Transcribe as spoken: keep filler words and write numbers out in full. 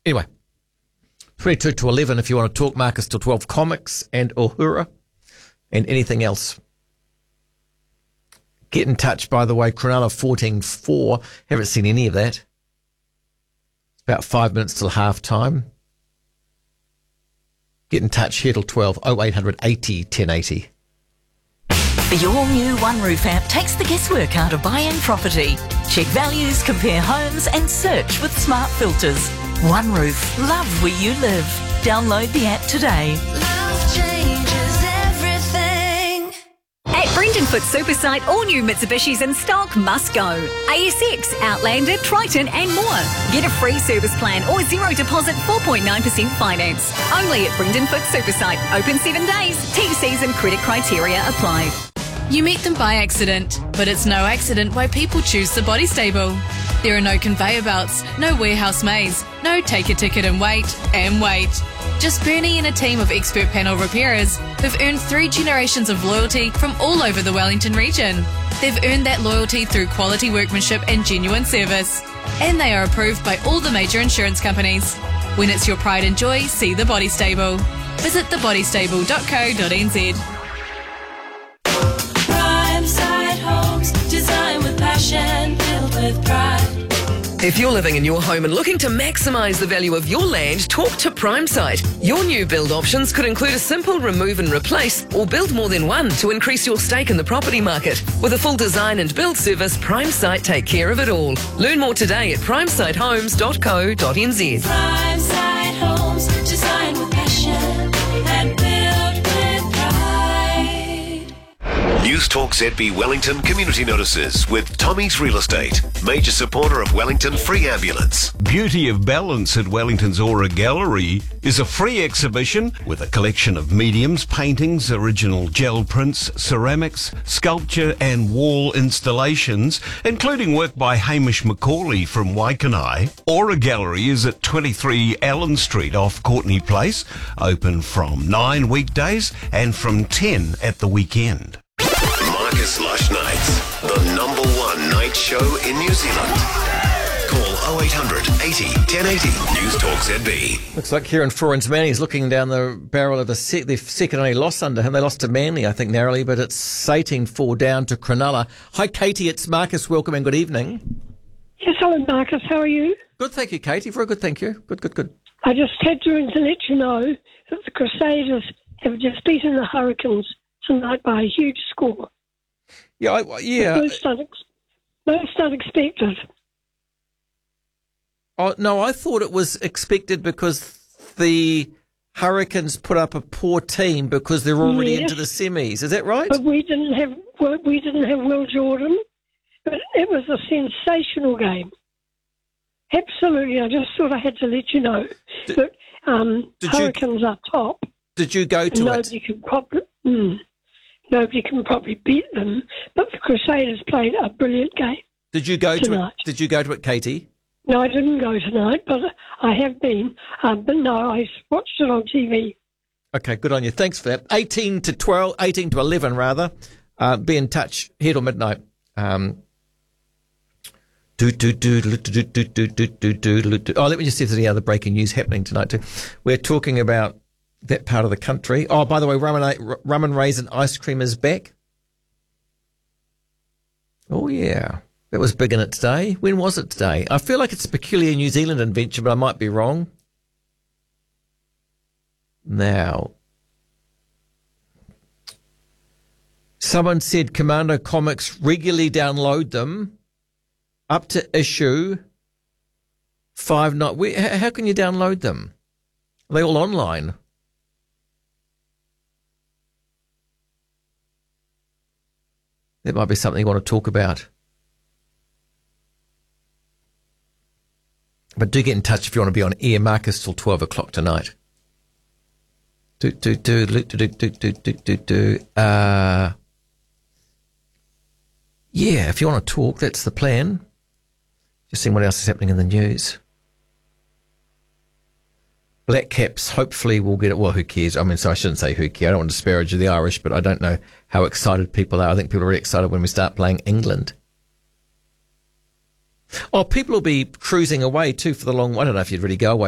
Anyway, twenty-two to eleven if you want to talk Marcus till twelve, comics and Uhura and anything else. Get in touch, by the way, Cronulla fourteen four. Haven't seen any of that. It's about five minutes till half time. Get in touch here till twelve, oh eight hundred eighty ten eighty. The all-new One Roof app takes the guesswork out of buying property. Check values, compare homes and search with smart filters. One Roof, love where you live. Download the app today. Love changes everything. At Brendanfoot Supersite, all new Mitsubishis in stock must go. A S X, Outlander, Triton and more. Get a free service plan or zero deposit four point nine percent finance. Only at Brendanfoot Supersite. Open seven days. T Cs and credit criteria apply. You meet them by accident, but it's no accident why people choose the Body Stable. There are no conveyor belts, no warehouse maze, no take a ticket and wait, and wait. Just Bernie and a team of expert panel repairers who've earned three generations of loyalty from all over the Wellington region. They've earned that loyalty through quality workmanship and genuine service. And they are approved by all the major insurance companies. When it's your pride and joy, see the Body Stable. Visit the body stable dot co dot n z. Design with passion, built with pride. If you're living in your home and looking to maximise the value of your land, talk to PrimeSite. Your new build options could include a simple remove and replace or build more than one to increase your stake in the property market. With a full design and build service, PrimeSite take care of it all. Learn more today at primesite homes dot co dot n z. PrimeSite Homes, design with passion and built with pride. News Talk Z B Wellington Community Notices with Tommy's Real Estate, major supporter of Wellington Free Ambulance. Beauty of Balance at Wellington's Aura Gallery is a free exhibition with a collection of mediums, paintings, original gel prints, ceramics, sculpture and wall installations, including work by Hamish Macaulay from Waikanae. Aura Gallery is at twenty-three Allen Street off Courtney Place, open from nine weekdays and from ten at the weekend. Marcus Lush Nights, the number one night show in New Zealand. Call oh eight hundred eighty ten eighty. News Talk Z B. Looks like Kieran Florence Manny's looking down the barrel of the, se- the second only loss under him. They lost to Manly, I think, narrowly, but it's eighteen four down to Cronulla. Hi, Katie. It's Marcus. Welcome and good evening. Yes, hello, Marcus. How are you? Good, thank you, Katie. Very good, thank you. Good, good, good. I just had to ring to let you know that the Crusaders have just beaten the Hurricanes tonight by a huge score. Yeah, I, yeah. Most, unex- most unexpected. Oh, no, I thought it was expected because the Hurricanes put up a poor team because they're already Yes. into the semis. Is that right? But we didn't have we didn't have Will Jordan. But it was a sensational game. Absolutely, I just thought I had to let you know Did- that um, did you- Hurricanes are top. Did you go to Nobody it? can probably mm, nobody can probably beat them. But the Crusaders played a brilliant game. Did you go to tonight. it? Did you go to it, Katie? No, I didn't go tonight, but I have been. Um, but no, I watched it on T V. Okay, good on you. Thanks for that. eighteen to twelve, eighteen to eleven rather. Uh, be in touch here till midnight. Um, do, do, do, do, do, do, do, do, do, do, do. Oh, let me just see if there's any other breaking news happening tonight too. We're talking about that part of the country. Oh, by the way, rum and, rum and raisin ice cream is back. Oh, yeah. That was big in it today. When was it today? I feel like it's a peculiar New Zealand invention, but I might be wrong. Now, someone said Commando Comics regularly download them up to issue five. Not where, how can you download them? Are they all online? That might be something you want to talk about. But do get in touch if you want to be on air, Marcus, till twelve o'clock tonight. Do, do, do, do, do, do, do, do, do, do. Uh, yeah, if you want to talk, that's the plan. Just seeing what else is happening in the news. Black Caps hopefully will get it. Well, who cares? I mean, so I shouldn't say who cares. I don't want to disparage the Irish, but I don't know how excited people are. I think people are really excited when we start playing England. Oh, people will be cruising away too for the long. I don't know if you'd really go away.